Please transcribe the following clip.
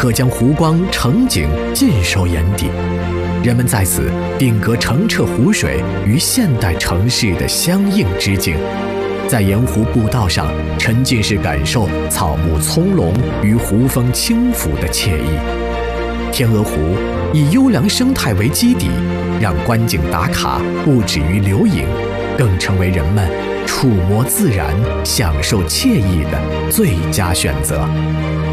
可将湖光城景尽收眼底。人们在此定格澄澈湖水与现代城市的相映之境，在沿湖步道上沉浸式感受草木葱茏与湖风轻拂的惬意。天鹅湖以优良生态为基底，让观景打卡不止于留影，更成为人们触摸自然、享受惬意的最佳选择。